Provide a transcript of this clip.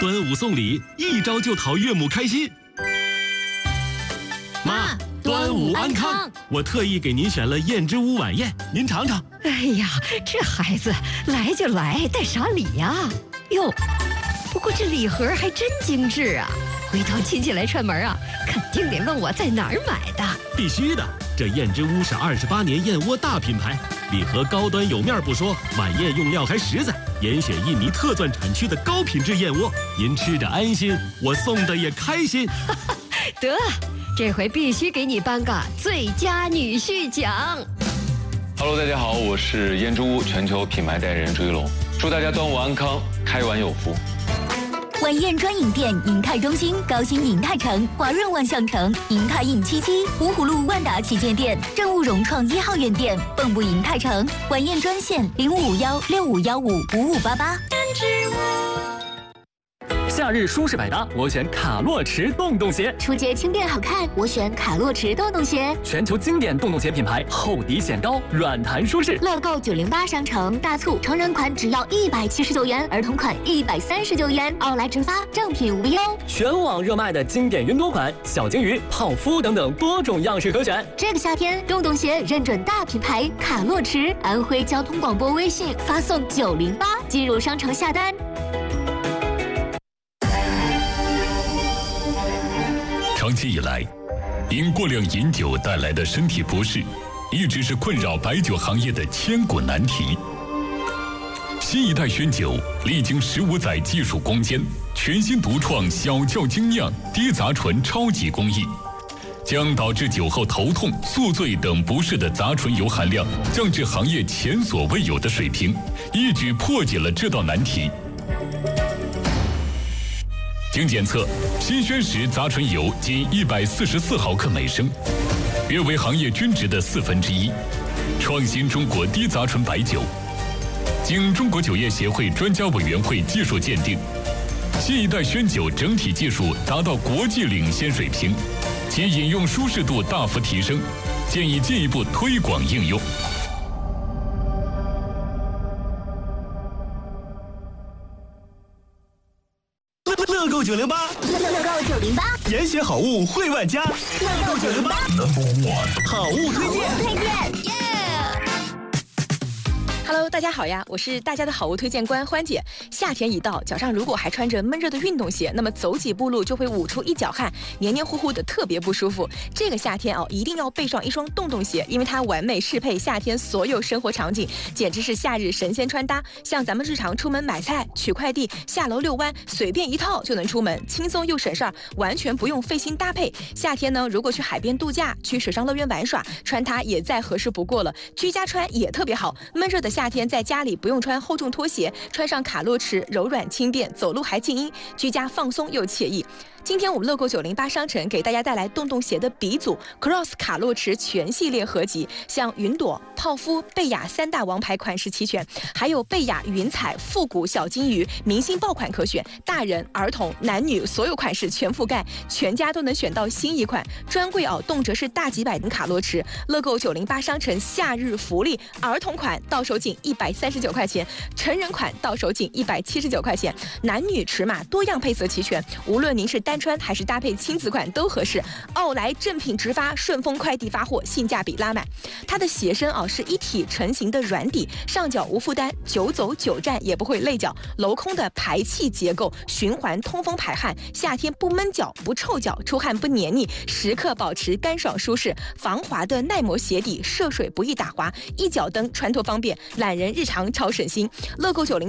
端午送礼，一招就讨岳母开心。妈，端午安康！我特意给您选了燕之屋晚宴，您尝尝。 哎呀，这孩子来就来，带啥礼呀？哟，不过这礼盒还真精致啊！回头亲戚来串门啊，肯定得问我在哪儿买的。 必须的，这燕之屋是28年燕窝大品牌，礼盒高端有面不说，晚宴用料还实在，严选印尼特钻产区的高品质燕窝，您吃着安心，我送的也开心。 得，这回必须给你颁个最佳女婿奖。 Hello， 大家好，我是燕之屋全球品牌代言人朱一龙，祝大家端午安康，开碗有福。 晚宴专营店：银泰中心、高新银泰城、华润万象城、银泰印77、芜湖路万达旗舰店、正务融创1号院店、蚌埠银泰城。晚宴专线0551655588。 夏日舒适百搭，我选卡洛驰洞洞鞋。 出街轻便好看，我选卡洛驰洞洞鞋。 全球经典洞洞鞋品牌，厚底显高，软弹舒适。 乐购908商城大促，成人款只要179元，儿童款139元，奥莱直发，正品无忧。 全网热卖的经典云朵款、小金鱼、泡芙等等多种样式可选。 这个夏天，洞洞鞋认准大品牌卡洛驰，安徽交通广播微信发送908进入商城下单。 长期以来，因过量饮酒带来的身体不适，一直是困扰白酒行业的千古难题。新一代轩酒历经15载技术攻坚，全新独创小窖精酿低杂醇超级工艺，将导致酒后头痛、宿醉等不适的杂醇油含量降至行业前所未有的水平，一举破解了这道难题。经检测，新轩10杂醇油仅144毫克每升，约为行业均值的1/4，创新中国低杂醇白酒。经中国酒业协会专家委员会技术鉴定，新一代轩酒整体技术达到国际领先水平，其饮用舒适度大幅提升，建议进一步推广应用。 乐购908， 乐购908， 严选好物惠万家。乐购908 ，No.1 好物推荐。 Hello， 大家好呀，我是大家的好物推荐官欢姐。夏天一到，脚上如果还穿着闷热的运动鞋，那么走几步路就会捂出一脚汗，黏黏糊糊的，特别不舒服。这个夏天一定要备上一双洞洞鞋，因为它完美适配夏天所有生活场景，简直是夏日神仙穿搭。像咱们日常出门买菜、取快递、下楼遛弯，随便一套就能出门，轻松又省事儿，完全不用费心搭配。夏天呢，如果去海边度假、去水上乐园玩耍，穿它也再合适不过了。居家穿也特别好，闷热的夏天在家里不用穿厚重拖鞋，穿上卡洛驰柔软轻便，走路还静音，居家放松又惬意。今天我们乐购908商城给大家带来洞洞鞋的鼻祖 Cross 卡洛驰全系列合集，像云朵、泡芙、贝雅3大王牌款式齐全，还有贝雅云彩、复古小金鱼明星爆款可选，大人、儿童、男女所有款式全覆盖，全家都能选到新一款。专柜动辄是大几百的卡洛驰。乐购908商城夏日福利，儿童款到手仅139块钱，成人款到手仅179块钱，男女尺码多样配色齐全，无论您是单穿还是搭配亲子款都合适。奥莱正品直发，顺丰快递发货，性价比拉满。它的鞋身是一体成型的软底，上脚无负担，久走久站也不会累脚。镂空的排气结构，循环通风排汗，夏天不闷脚不臭脚，出汗不黏腻，时刻保持干爽舒适。防滑的耐磨鞋底，涉水不易打滑，一脚蹬穿脱方便，懒人日常超省心。乐购90